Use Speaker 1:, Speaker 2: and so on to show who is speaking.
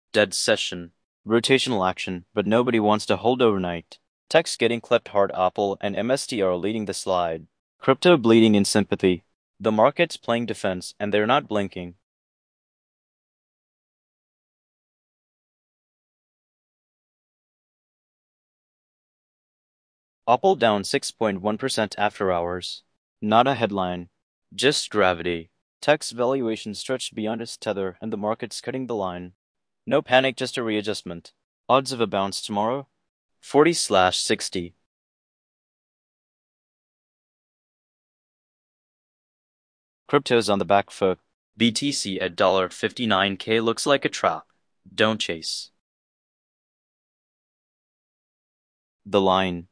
Speaker 1: Dead session. Rotational action, but nobody wants to hold overnight. Tech's getting clipped hard. Apple and MST are leading the slide. Crypto bleeding in sympathy. The market's playing defense, and they're not blinking. Apple down 6.1% after hours. Not a headline. Just gravity. Tech's valuation stretched beyond its tether, and the market's cutting the line. No panic, just a readjustment. Odds of a bounce tomorrow? 40/60. Crypto's on the back foot. BTC at $59K looks like a trap. Don't chase. The line.